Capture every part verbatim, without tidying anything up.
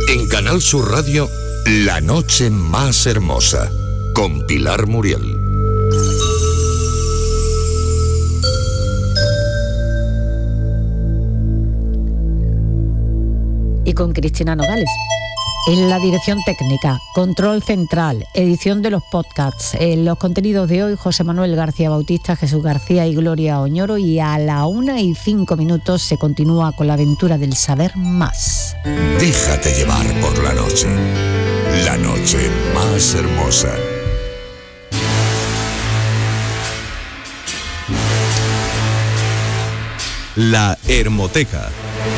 En Canal Sur Radio, La Noche Más Hermosa, con Pilar Muriel. Y con Cristina Nogales. En la dirección técnica, control central, edición de los podcasts, en los contenidos de hoy, José Manuel García Bautista, Jesús García y Gloria Oñoro, y a la una y cinco minutos se continúa con la aventura del saber más. Déjate llevar por la noche, la noche más hermosa. La Hermoteca.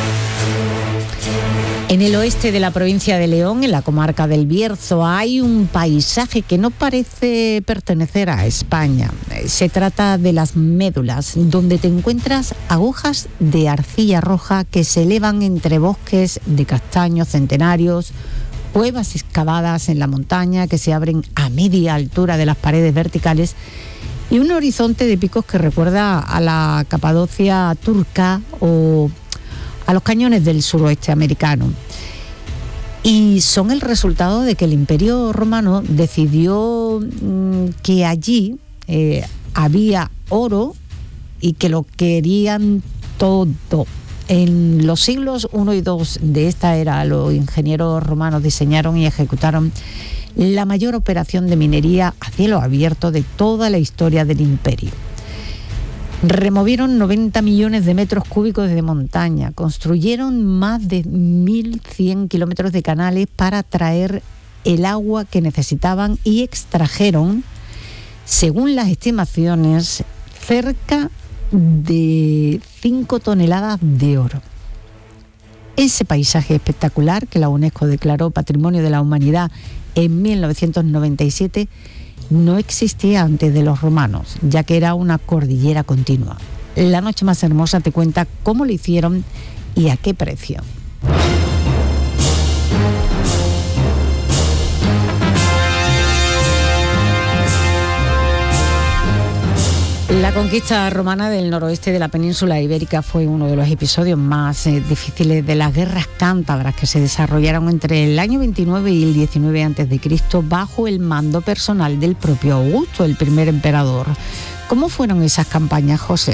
En el oeste de la provincia de León, en la comarca del Bierzo, hay un paisaje que no parece pertenecer a España. Se trata de las Médulas, donde te encuentras agujas de arcilla roja que se elevan entre bosques de castaños centenarios, cuevas excavadas en la montaña que se abren a media altura de las paredes verticales y un horizonte de picos que recuerda a la Capadocia turca o a los cañones del suroeste americano. Y son el resultado de que el Imperio Romano decidió mmm, que allí eh, había oro y que lo querían todo. En los siglos primero y segundo de esta era, los ingenieros romanos diseñaron y ejecutaron la mayor operación de minería a cielo abierto de toda la historia del imperio. Removieron noventa millones de metros cúbicos de montaña, construyeron más de mil cien kilómetros de canales para traer el agua que necesitaban y extrajeron, según las estimaciones, cerca de cinco toneladas de oro. Ese paisaje espectacular que la UNESCO declaró Patrimonio de la Humanidad en mil novecientos noventa y siete no existía antes de los romanos, ya que era una cordillera continua. La Noche Más Hermosa te cuenta cómo lo hicieron y a qué precio. La conquista romana del noroeste de la península ibérica fue uno de los episodios más eh, difíciles de las guerras cántabras que se desarrollaron entre el año veintinueve y el diecinueve antes de Cristo bajo el mando personal del propio Augusto, el primer emperador. ¿Cómo fueron esas campañas, José?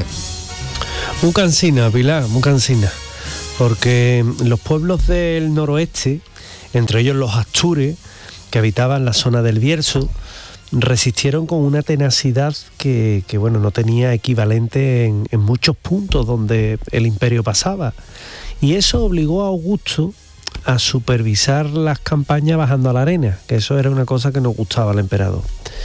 Muy cansina, Pilar, muy cansina, porque los pueblos del noroeste, entre ellos los astures, que habitaban la zona del Bierzo, resistieron con una tenacidad que, que bueno, no tenía equivalente en, en muchos puntos donde el imperio pasaba. Y eso obligó a Augusto a supervisar las campañas bajando a la arena, que eso era una cosa que no gustaba al emperador.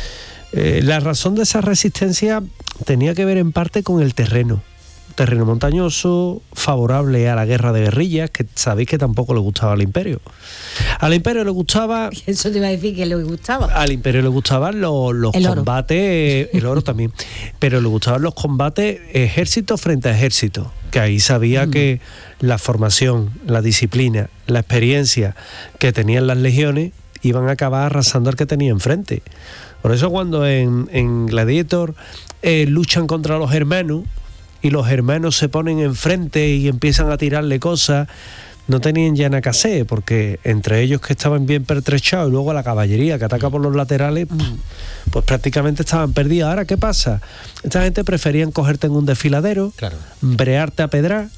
Eh, la razón de esa resistencia tenía que ver en parte con el terreno. Terreno montañoso, favorable a la guerra de guerrillas, que sabéis que tampoco le gustaba al imperio. Al imperio le gustaba... Eso te iba a decir que le gustaba. Al imperio le gustaban los, los el combates, oro. el oro también, pero le gustaban los combates ejército frente a ejército, que ahí sabía mm. que la formación, la disciplina, la experiencia que tenían las legiones iban a acabar arrasando al que tenía enfrente. Por eso cuando en, en Gladiator eh, luchan contra los hermanos, y los hermanos se ponen enfrente y empiezan a tirarle cosas, no tenían ya nada que hacer, porque entre ellos que estaban bien pertrechados y luego la caballería que ataca por los laterales, pues prácticamente estaban perdidos. Ahora, ¿qué pasa? Esta gente preferían cogerte en un desfiladero, claro, brearte a pedrar,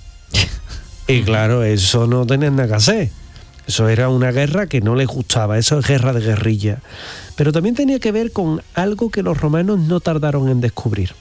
y claro, eso no tenían nada que hacer. Eso era una guerra que no les gustaba, eso es guerra de guerrilla. Pero también tenía que ver con algo que los romanos no tardaron en descubrir.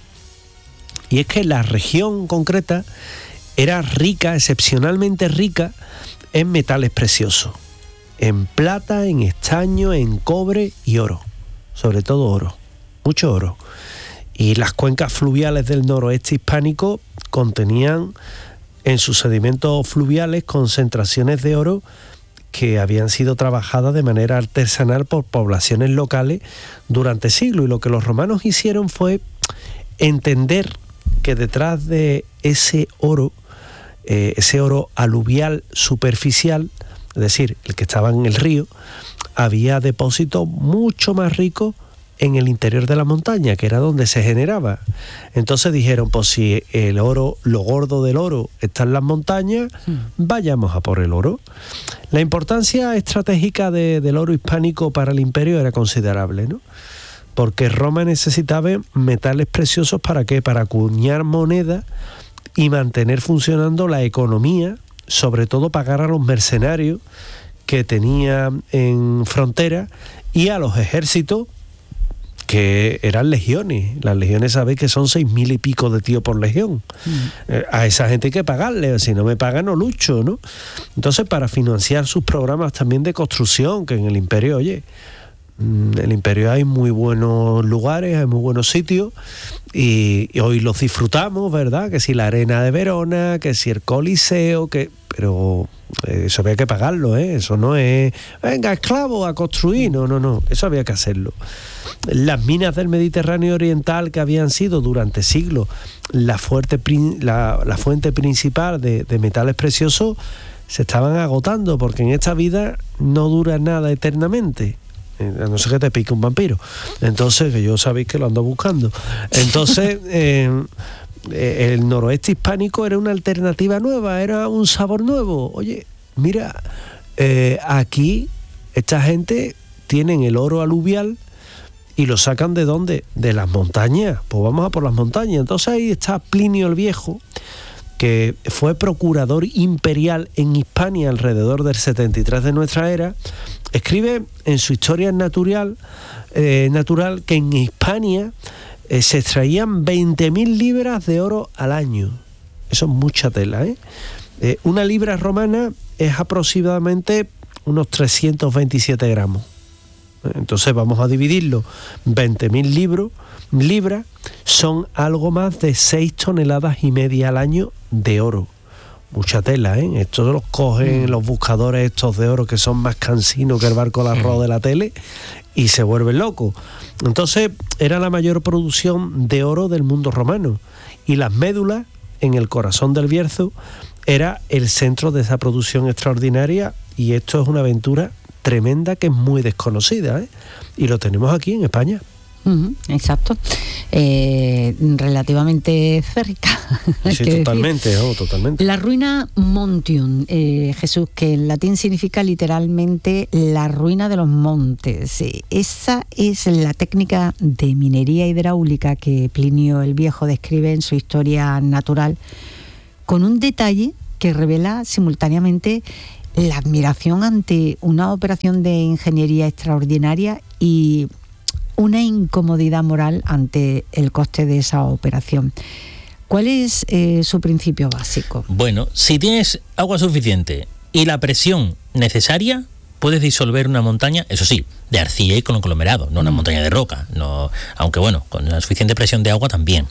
Y es que la región concreta era rica, excepcionalmente rica, en metales preciosos. En plata, en estaño, en cobre y oro. Sobre todo oro. Mucho oro. Y las cuencas fluviales del noroeste hispánico contenían en sus sedimentos fluviales concentraciones de oro que habían sido trabajadas de manera artesanal por poblaciones locales durante siglos. Y lo que los romanos hicieron fue entender que detrás de ese oro, eh, ese oro aluvial superficial, es decir, el que estaba en el río, había depósitos mucho más ricos en el interior de la montaña, que era donde se generaba. Entonces dijeron, pues si el oro, lo gordo del oro está en las montañas, vayamos a por el oro. La importancia estratégica de, del oro hispánico para el imperio era considerable, ¿no? Porque Roma necesitaba metales preciosos, ¿para qué? Para acuñar moneda y mantener funcionando la economía, sobre todo pagar a los mercenarios que tenía en frontera y a los ejércitos, que eran legiones. Las legiones, sabéis que son seis mil y pico de tíos por legión. Mm. Eh, a esa gente hay que pagarle, si no me pagan no lucho, ¿no? Entonces, para financiar sus programas también de construcción, que en el imperio, oye, en el imperio hay muy buenos lugares, hay muy buenos sitios, y, y hoy los disfrutamos, ¿verdad? Que si la arena de Verona, que si el Coliseo, que pero eso había que pagarlo, ¿eh? Eso no es, venga, esclavo a construir, no, no, no, eso había que hacerlo. Las minas del Mediterráneo Oriental, que habían sido durante siglos la, fuerte, la, la fuente principal de, de metales preciosos, se estaban agotando, porque en esta vida no dura nada eternamente, a no ser que te pique un vampiro. Entonces, que yo sabéis que lo ando buscando. Entonces, eh, el noroeste hispánico era una alternativa nueva, era un sabor nuevo. Oye, mira, eh, aquí esta gente tienen el oro aluvial y lo sacan ¿de dónde? De las montañas. Pues vamos a por las montañas. Entonces ahí está Plinio el Viejo, que fue procurador imperial en Hispania alrededor del setenta y tres de nuestra era. Escribe en su Historia Natural, eh, natural que en Hispania eh, se extraían veinte mil libras de oro al año. Eso es mucha tela, ¿eh? Eh, una libra romana es aproximadamente unos trescientos veintisiete gramos. Entonces vamos a dividirlo. veinte mil libras son algo más de seis toneladas y media al año de oro. Mucha tela, ¿eh? Estos los cogen mm. los buscadores estos de oro, que son más cansinos que el barco del arroz de la tele, y se vuelven locos. Entonces era la mayor producción de oro del mundo romano, y las médulas en el corazón del Bierzo era el centro de esa producción extraordinaria, y esto es una aventura tremenda que es muy desconocida, ¿eh? Y lo tenemos aquí en España. Uh-huh, exacto, eh, relativamente cerca. Sí, totalmente, oh, totalmente. La ruina Montium, eh, Jesús, que en latín significa literalmente la ruina de los montes. Esa es la técnica de minería hidráulica que Plinio el Viejo describe en su Historia Natural, con un detalle que revela simultáneamente la admiración ante una operación de ingeniería extraordinaria y una incomodidad moral ante el coste de esa operación. ¿Cuál es eh, su principio básico? Bueno, si tienes agua suficiente y la presión necesaria, puedes disolver una montaña, eso sí, de arcilla y conglomerado, no una mm. montaña de roca, no, aunque bueno, con la suficiente presión de agua también.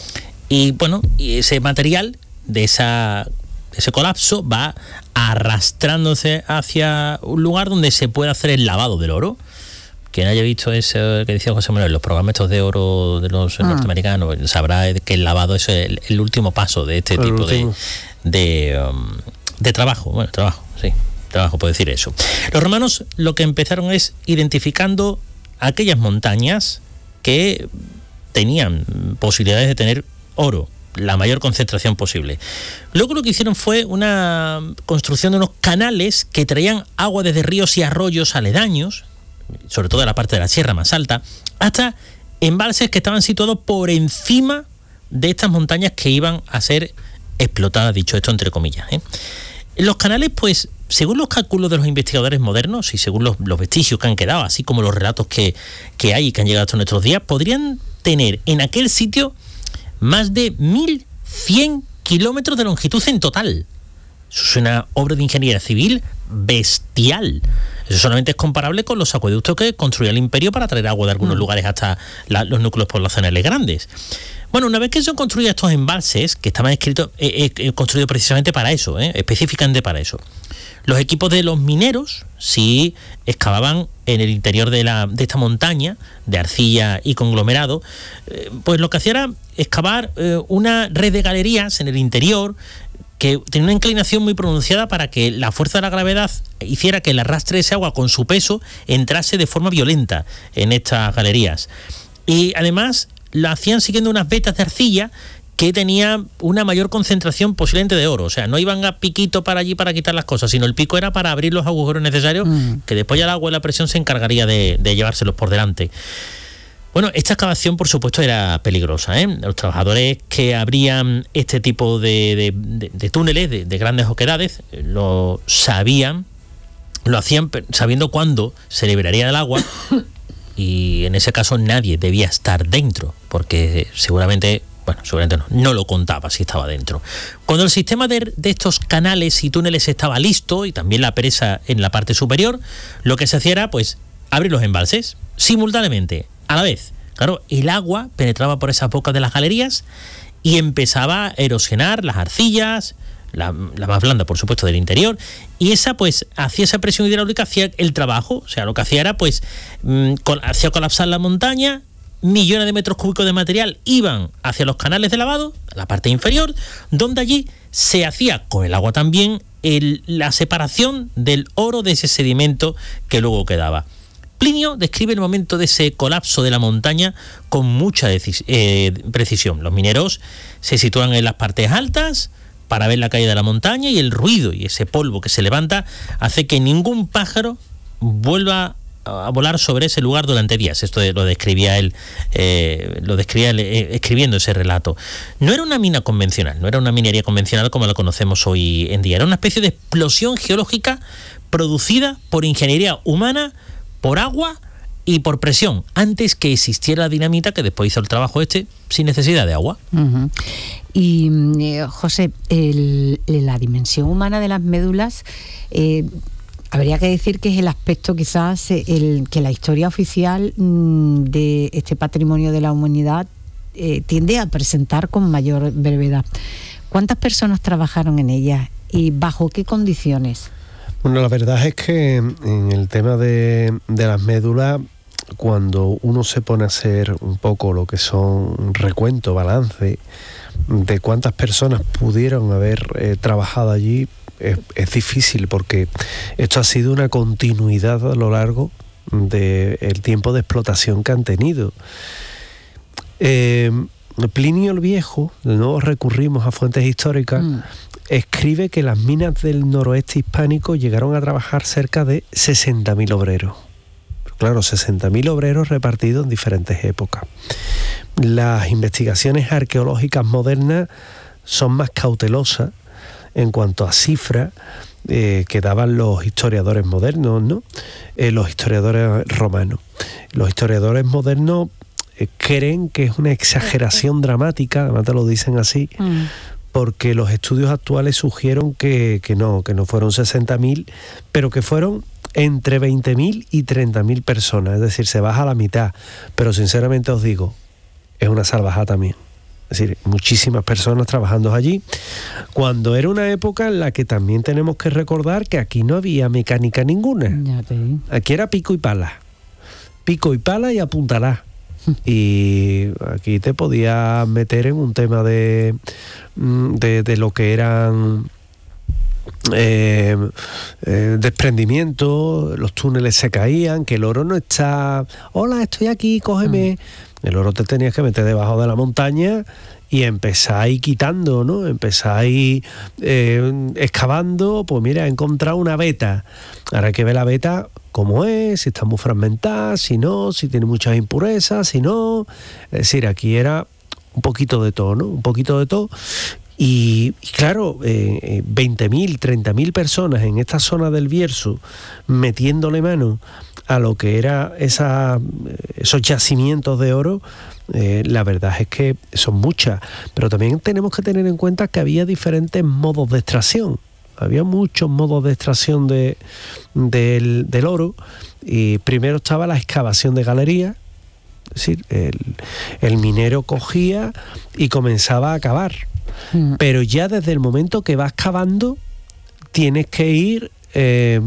Y bueno, y ese material de esa, ese colapso va arrastrándose hacia un lugar donde se puede hacer el lavado del oro. Quien haya visto eso que decía José Manuel, los programas estos de oro de los ah. norteamericanos, sabrá que el lavado es el, el último paso de este el tipo último. de de, um, de trabajo. Bueno, trabajo, sí, trabajo, puedo decir eso. Los romanos lo que empezaron es identificando aquellas montañas que tenían posibilidades de tener oro, la mayor concentración posible. Luego lo que hicieron fue una construcción de unos canales que traían agua desde ríos y arroyos aledaños, sobre todo de la parte de la sierra más alta, hasta embalses que estaban situados por encima de estas montañas que iban a ser explotadas, dicho esto entre comillas, ¿eh? Los canales, pues, según los cálculos de los investigadores modernos y según los, los vestigios que han quedado, así como los relatos que, que hay y que han llegado hasta nuestros días, podrían tener en aquel sitio más de mil cien kilómetros de longitud en total. Eso es una obra de ingeniería civil bestial. Eso solamente es comparable con los acueductos que construía el imperio para traer agua de algunos mm. lugares hasta la, los núcleos poblacionales grandes. Bueno, una vez que se han construido estos embalses, que estaban escritos, eh, eh, construidos precisamente para eso, eh, específicamente para eso, los equipos de los mineros sí excavaban en el interior de, la, de esta montaña de arcilla y conglomerado, eh, pues lo que hacía era excavar eh, una red de galerías en el interior que tenía una inclinación muy pronunciada para que la fuerza de la gravedad hiciera que el arrastre de ese agua con su peso entrase de forma violenta en estas galerías. Y además lo hacían siguiendo unas vetas de arcilla que tenían una mayor concentración posiblemente de oro. O sea, no iban a piquito para allí para quitar las cosas, sino el pico era para abrir los agujeros necesarios, mm. que después ya el agua y la presión se encargaría de, de llevárselos por delante. Bueno, esta excavación, por supuesto, era peligrosa, ¿eh? Los trabajadores que abrían este tipo de, de, de, de túneles de, de grandes oquedades lo sabían, lo hacían sabiendo cuándo se liberaría del agua y en ese caso nadie debía estar dentro, porque seguramente, bueno, seguramente no, no lo contaba si estaba dentro. Cuando el sistema de, de estos canales y túneles estaba listo y también la presa en la parte superior, lo que se hacía era, pues, abrir los embalses simultáneamente. A la vez, claro, el agua penetraba por esas bocas de las galerías y empezaba a erosionar las arcillas, la, la más blanda, por supuesto, del interior, y esa, pues, hacía esa presión hidráulica, hacía el trabajo. O sea, lo que hacía era, pues, mmm, col- hacía colapsar la montaña, millones de metros cúbicos de material iban hacia los canales de lavado, la parte inferior, donde allí se hacía con el agua también el, la separación del oro de ese sedimento que luego quedaba. Plinio describe el momento de ese colapso de la montaña con mucha decis- eh, precisión. Los mineros se sitúan en las partes altas para ver la caída de la montaña y el ruido y ese polvo que se levanta hace que ningún pájaro vuelva a volar sobre ese lugar durante días. Esto lo describía él, eh, lo describía él eh, escribiendo ese relato. No era una mina convencional, no era una minería convencional como la conocemos hoy en día. Era una especie de explosión geológica producida por ingeniería humana, por agua y por presión, antes que existiera la dinamita que después hizo el trabajo este sin necesidad de agua. Uh-huh. Y eh, José, el, la dimensión humana de las médulas, eh, habría que decir que es el aspecto quizás el que la historia oficial mmm, de este patrimonio de la humanidad eh, tiende a presentar con mayor brevedad. ¿Cuántas personas trabajaron en ella y bajo qué condiciones? Bueno, la verdad es que en el tema de, de las médulas, cuando uno se pone a hacer un poco lo que son recuento, balance de cuántas personas pudieron haber eh, trabajado allí, es, es difícil, porque esto ha sido una continuidad a lo largo del tiempo de explotación que han tenido. Eh, Plinio el Viejo, de nuevo recurrimos a fuentes históricas, mm. escribe que las minas del noroeste hispánico llegaron a trabajar cerca de sesenta mil obreros. Claro, sesenta mil obreros repartidos en diferentes épocas. Las investigaciones arqueológicas modernas son más cautelosas en cuanto a cifras eh, que daban los historiadores modernos, ¿no? Eh, los historiadores romanos. Los historiadores modernos eh, creen que es una exageración dramática, además te lo dicen así, mm. porque los estudios actuales sugieren que, que no, que no fueron sesenta mil, pero que fueron entre veinte mil y treinta mil personas, es decir, se baja a la mitad, pero sinceramente os digo, es una salvajada también. Es decir, muchísimas personas trabajando allí, cuando era una época en la que también tenemos que recordar que aquí no había mecánica ninguna. Ya te digo. Aquí era pico y pala, pico y pala y apuntalá. Y aquí te podías meter en un tema de, de, de lo que eran eh, eh, desprendimientos, los túneles se caían, que el oro no está, hola, estoy aquí, cógeme. Mm. El oro te tenías que meter debajo de la montaña y empezáis quitando, ¿no? Empezáis eh, excavando, pues mira, he encontrado una veta. Ahora hay que ver la veta cómo es, si está muy fragmentada, si no, si tiene muchas impurezas, si no. Es decir, aquí era un poquito de todo, ¿no? Un poquito de todo. Y, y claro, eh, veinte mil, treinta mil personas en esta zona del Bierzo metiéndole mano a lo que era esa, esos yacimientos de oro, eh, la verdad es que son muchas. Pero también tenemos que tener en cuenta que había diferentes modos de extracción. Había muchos modos de extracción de, del, del oro. Y primero estaba la excavación de galerías. Es decir, el, el minero cogía y comenzaba a cavar. Mm. Pero ya desde el momento que vas cavando, tienes que ir eh,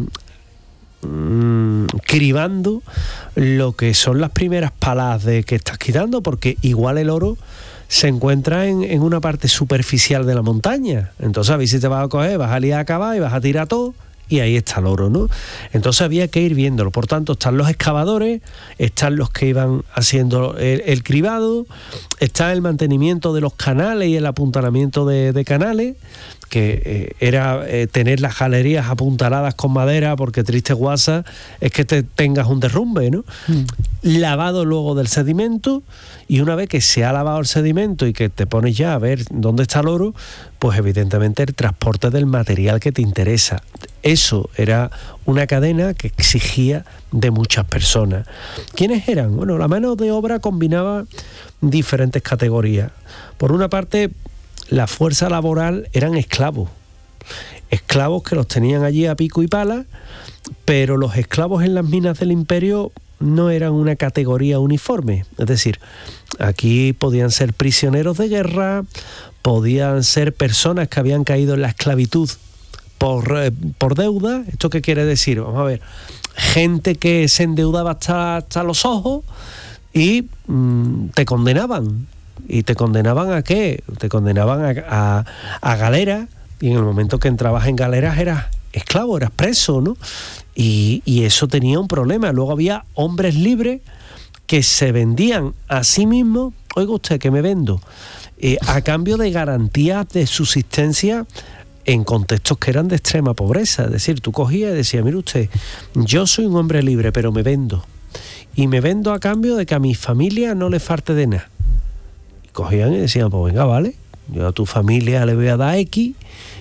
mm, cribando lo que son las primeras palas de que estás quitando, porque igual el oro se encuentra en, en una parte superficial de la montaña. Entonces a ver si te vas a coger, vas a liar a acabar y vas a tirar todo, y ahí está el oro, ¿no? Entonces había que ir viéndolo. Por tanto, están los excavadores, están los que iban haciendo el, el cribado, está el mantenimiento de los canales y el apuntalamiento de, de canales, que eh, era eh, tener las galerías apuntaladas con madera, porque triste guasa es que te tengas un derrumbe, ¿no? Mm. Lavado luego del sedimento, y una vez que se ha lavado el sedimento y que te pones ya a ver dónde está el oro, pues evidentemente el transporte del material que te interesa. Eso era una cadena que exigía de muchas personas. ¿Quiénes eran? Bueno, la mano de obra combinaba diferentes categorías. Por una parte, la fuerza laboral eran esclavos. Esclavos que los tenían allí a pico y pala, pero los esclavos en las minas del imperio no eran una categoría uniforme. Es decir, aquí podían ser prisioneros de guerra, podían ser personas que habían caído en la esclavitud por, eh, por deuda. ¿Esto qué quiere decir? Vamos a ver, gente que se endeudaba hasta, hasta los ojos y mmm, te condenaban. ¿Y te condenaban a qué? Te condenaban a, a, a galera, y en el momento que entrabas en galeras eras esclavo, eras preso, ¿no? Y, y eso tenía un problema. Luego había hombres libres que se vendían a sí mismos. Oiga usted, que me vendo, eh, a cambio de garantías de subsistencia en contextos que eran de extrema pobreza. Es decir, tú cogías y decías, mire usted, yo soy un hombre libre, pero me vendo. Y me vendo a cambio de que a mi familia no le falte de nada. Y cogían y decían, pues venga, vale, yo a tu familia le voy a dar X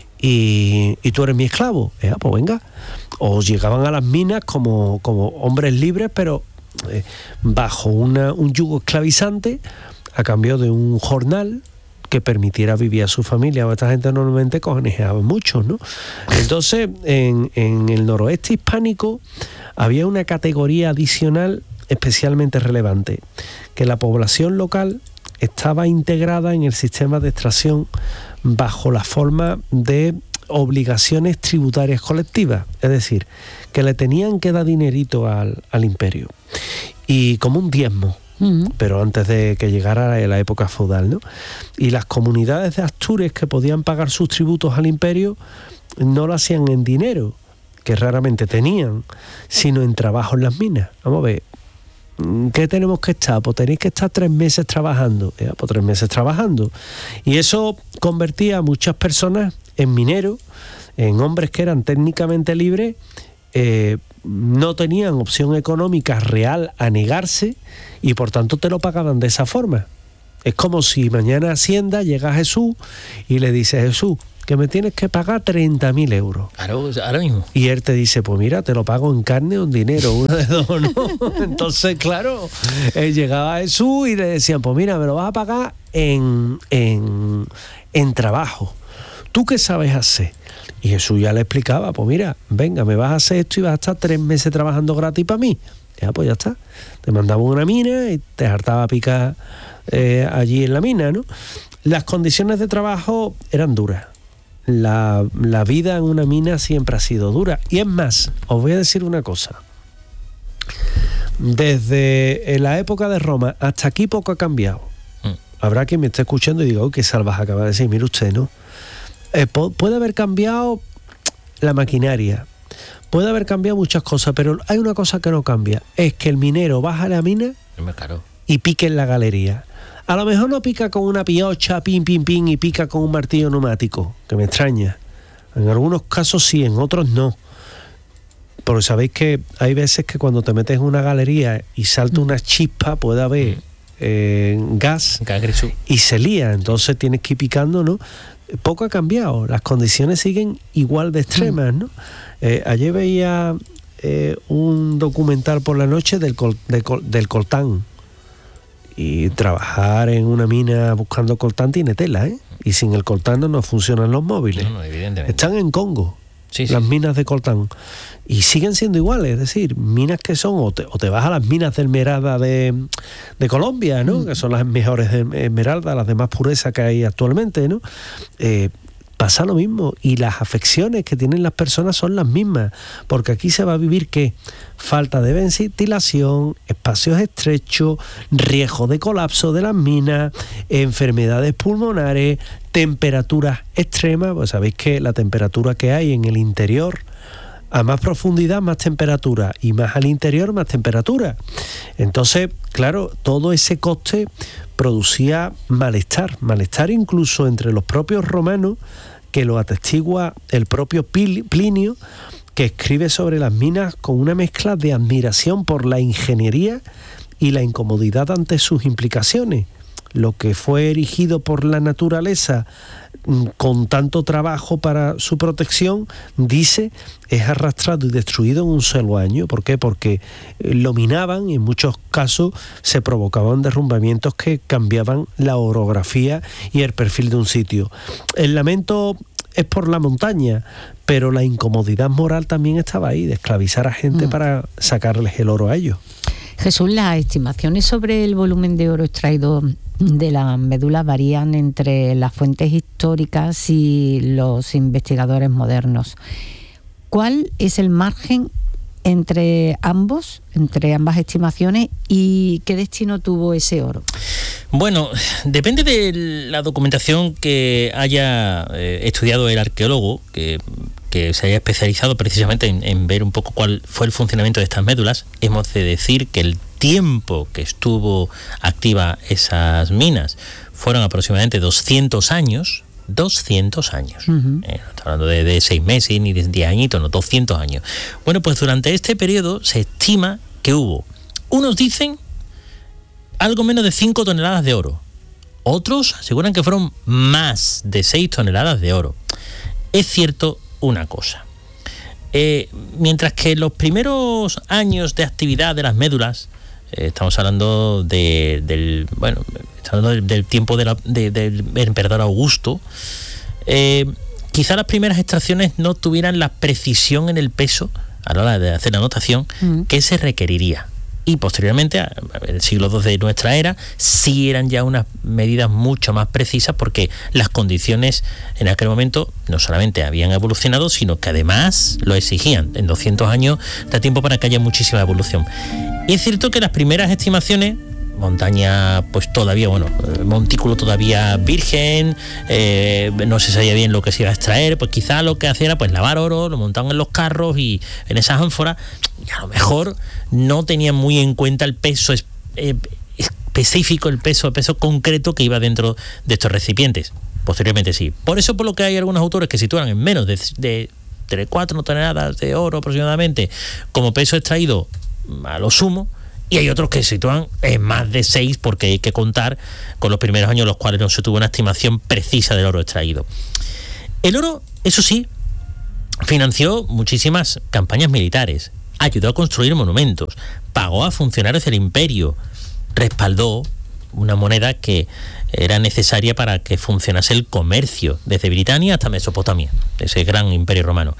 y, y tú eres mi esclavo. Eh, pues venga. O llegaban a las minas como, como hombres libres, pero eh, bajo una, un yugo esclavizante, a cambio de un jornal que permitiera vivir a su familia. Esta gente normalmente conejeaba mucho, ¿no? Entonces, en, en el noroeste hispánico había una categoría adicional especialmente relevante, que la población local estaba integrada en el sistema de extracción bajo la forma de obligaciones tributarias colectivas, es decir, que le tenían que dar dinerito al, al imperio, y como un diezmo, uh-huh. pero antes de que llegara la época feudal, ¿no? Y las comunidades de Asturias que podían pagar sus tributos al imperio no lo hacían en dinero, que raramente tenían, sino en trabajo en las minas. Vamos a ver, ¿qué tenemos que estar? Pues tenéis que estar tres meses trabajando. Eh, pues tres meses trabajando. Y eso convertía a muchas personas en mineros, en hombres que eran técnicamente libres, eh, no tenían opción económica real a negarse, y por tanto te lo pagaban de esa forma. Es como si mañana Hacienda llega a Jesús y le dice, Jesús, que me tienes que pagar treinta mil euros. Claro, ahora mismo. Y él te dice, pues mira, te lo pago en carne o en dinero, uno de dos, ¿no? Entonces, claro, él llegaba a Jesús y le decían, pues mira, me lo vas a pagar en, en, en trabajo. ¿Tú qué sabes hacer? Y Jesús ya le explicaba, pues mira, venga, me vas a hacer esto y vas a estar tres meses trabajando gratis para mí. Ya, pues ya está. Te mandaba una mina y te hartaba a picar eh, allí en la mina, ¿no? Las condiciones de trabajo eran duras. La, la vida en una mina siempre ha sido dura. Y es más, os voy a decir una cosa. Desde la época de Roma hasta aquí poco ha cambiado. Mm. Habrá quien me esté escuchando y diga, uy, qué salvaje acaba de decir. Mire usted, ¿no? Eh, po- puede haber cambiado la maquinaria, puede haber cambiado muchas cosas, pero hay una cosa que no cambia. Es que el minero baja a la mina claro. y pique en la galería. A lo mejor no pica con una piocha, pim, pim, pim, y pica con un martillo neumático, que me extraña. En algunos casos sí, en otros no. Porque sabéis que hay veces que cuando te metes en una galería y salta una chispa, puede haber eh, gas y se lía. Entonces tienes que ir picando, ¿no? Poco ha cambiado. Las condiciones siguen igual de extremas, ¿no? Eh, ayer veía eh, un documental por la noche del, col, de, del coltán. Y trabajar en una mina buscando coltán tiene tela, ¿eh? Y sin el coltán no funcionan los móviles. No, no, evidentemente. Están en Congo, sí, las sí. minas de coltán. Y siguen siendo iguales, es decir, minas que son, o te, o te vas a las minas de esmeralda de, de Colombia, ¿no? Mm. Que son las mejores de esmeralda, las de más pureza que hay actualmente, ¿no? Eh, pasa lo mismo, y las afecciones que tienen las personas son las mismas, porque aquí se va a vivir ¿qué? Falta de ventilación, espacios estrechos, riesgo de colapso de las minas, enfermedades pulmonares, temperaturas extremas. Pues sabéis que la temperatura que hay en el interior, a más profundidad más temperatura, y más al interior más temperatura. Entonces, claro, todo ese coste producía malestar, malestar incluso entre los propios romanos, que lo atestigua el propio Plinio, que escribe sobre las minas con una mezcla de admiración por la ingeniería y la incomodidad ante sus implicaciones. Lo que fue erigido por la naturaleza con tanto trabajo para su protección, dice, es arrastrado y destruido en un solo año. ¿Por qué? Porque lo minaban y en muchos casos se provocaban derrumbamientos que cambiaban la orografía y el perfil de un sitio. El lamento es por la montaña, pero la incomodidad moral también estaba ahí, de esclavizar a gente mm. para sacarles el oro a ellos. Jesús, las estimaciones sobre el volumen de oro extraído de la médula varían entre las fuentes históricas y los investigadores modernos. ¿Cuál es el margen entre ambos, entre ambas estimaciones, y qué destino tuvo ese oro? Bueno, depende de la documentación que haya eh, estudiado el arqueólogo, que, que se haya especializado precisamente en, en ver un poco cuál fue el funcionamiento de estas médulas. Hemos de decir que el tiempo que estuvo activa esas minas fueron aproximadamente doscientos años, doscientos años. Uh-huh. Eh, no está hablando de, de seis meses ni de diez añitos, no, doscientos años. Bueno, pues durante este periodo se estima que hubo, unos dicen, algo menos de cinco toneladas de oro. Otros aseguran que fueron más de seis toneladas de oro. Es cierto una cosa. Eh, mientras que en los primeros años de actividad de las médulas, eh, estamos hablando de, del bueno, estamos hablando del, del tiempo de la, de, del emperador Augusto, eh, quizá las primeras extracciones no tuvieran la precisión en el peso a la hora de hacer la anotación mm. que se requeriría. Y posteriormente, en el siglo dos de nuestra era, sí eran ya unas medidas mucho más precisas, porque las condiciones en aquel momento no solamente habían evolucionado, sino que además lo exigían. En doscientos años da tiempo para que haya muchísima evolución. Y es cierto que las primeras estimaciones, montaña pues todavía, bueno, montículo todavía virgen, eh, no se sabía bien lo que se iba a extraer, pues quizá lo que hacía era pues lavar oro, lo montaban en los carros y en esas ánforas, y a lo mejor no tenían muy en cuenta el peso es, eh, específico, el peso, el peso concreto que iba dentro de estos recipientes. Posteriormente sí. Por eso, por lo que hay algunos autores que sitúan en menos de, de, de cuatro toneladas de oro aproximadamente como peso extraído a lo sumo, y hay otros que se sitúan en más de seis, porque hay que contar con los primeros años en los cuales no se tuvo una estimación precisa del oro extraído. El oro, eso sí, financió muchísimas campañas militares, ayudó a construir monumentos, pagó a funcionarios del imperio, respaldó una moneda que era necesaria para que funcionase el comercio desde Britania hasta Mesopotamia, ese gran imperio romano.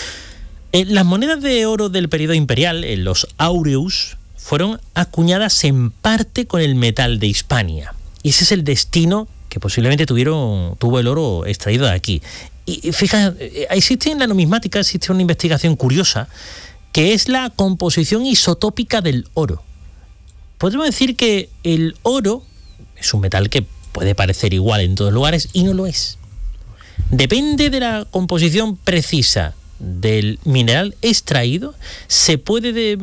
Eh, las monedas de oro del periodo imperial, eh, los aureus, fueron acuñadas en parte con el metal de Hispania. Y ese es el destino que posiblemente tuvieron, tuvo el oro extraído de aquí. Y fíjate, existe en la numismática, existe una investigación curiosa, que es la composición isotópica del oro. Podemos decir que el oro es un metal que puede parecer igual en todos lugares y no lo es. Depende de la composición precisa del mineral extraído, se puede de,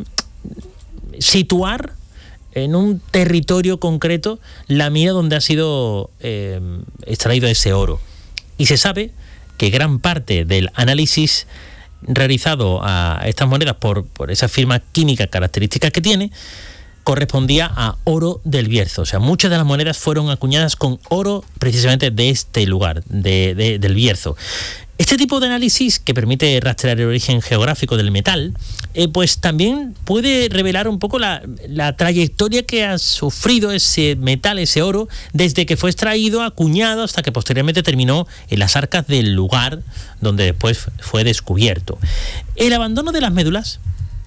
situar en un territorio concreto la mina donde ha sido eh, extraído ese oro. Y se sabe que gran parte del análisis realizado a estas monedas por, por esa firma química características que tiene, correspondía a oro del Bierzo. O sea, muchas de las monedas fueron acuñadas con oro precisamente de este lugar, de, de, del Bierzo. Este tipo de análisis, que permite rastrear el origen geográfico del metal, eh, pues también puede revelar un poco la, la trayectoria que ha sufrido ese metal, ese oro, desde que fue extraído, acuñado, hasta que posteriormente terminó en las arcas del lugar donde después fue descubierto. El abandono de las médulas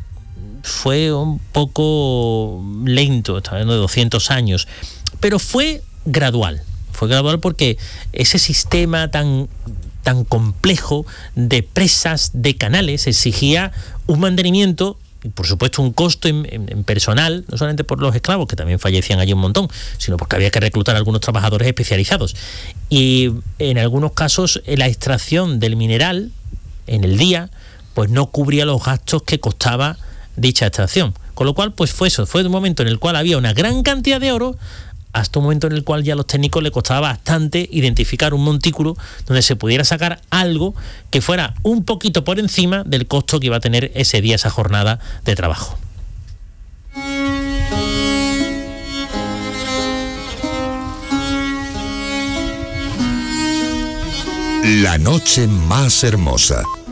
fue un poco lento, estamos hablando de doscientos años, pero fue gradual. Fue gradual porque ese sistema tan tan complejo de presas, de canales, exigía un mantenimiento y por supuesto un costo en, en, en personal, no solamente por los esclavos, que también fallecían allí un montón, sino porque había que reclutar a algunos trabajadores especializados. Y en algunos casos la extracción del mineral en el día pues no cubría los gastos que costaba dicha extracción. Con lo cual, pues fue eso, fue un momento en el cual había una gran cantidad de oro, hasta un momento en el cual ya a los técnicos les costaba bastante identificar un montículo donde se pudiera sacar algo que fuera un poquito por encima del costo que iba a tener ese día, esa jornada de trabajo. La noche más hermosa.